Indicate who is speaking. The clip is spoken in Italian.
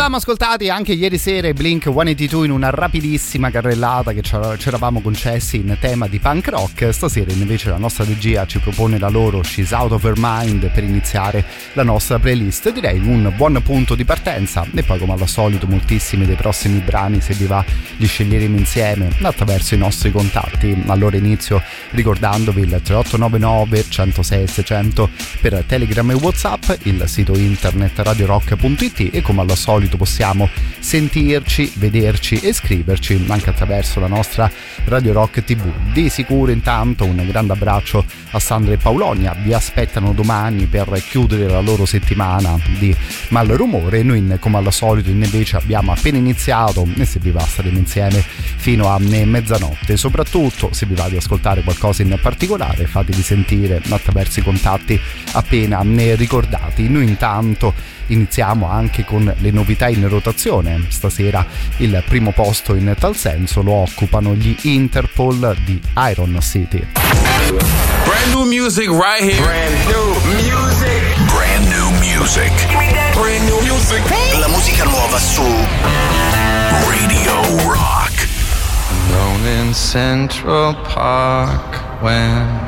Speaker 1: avevamo ascoltati anche ieri sera i Blink-182 in una rapidissima carrellata che ci eravamo concessi in tema di punk rock. Stasera invece la nostra regia ci propone la loro She's Out of Her Mind per iniziare la nostra playlist. Direi un buon punto di partenza, e poi come al solito moltissimi dei prossimi brani, se vi va, li sceglieremo insieme attraverso i nostri contatti. Allora inizio ricordandovi il 3899 106 600 per Telegram e WhatsApp, il sito internet radiorock.it, e come al solito possiamo sentirci, vederci e scriverci anche attraverso la nostra Radio Rock TV. Di sicuro intanto un grande abbraccio a Sandra e Paulonia, vi aspettano domani per chiudere la loro settimana di Malrumore. Noi come al solito invece abbiamo appena iniziato, e se vi va staremo insieme fino a mezzanotte. Soprattutto se vi va di ascoltare qualcosa in particolare, fatevi sentire attraverso i contatti appena ricordati. Noi intanto iniziamo anche con le novità in rotazione. Stasera il primo posto in tal senso lo occupano gli Interpol di Iron City.
Speaker 2: Brand new music right here.
Speaker 3: Brand new music.
Speaker 2: Brand new music.
Speaker 3: Brand new music.
Speaker 2: La musica nuova su Radio Rock.
Speaker 4: Alone in Central Park when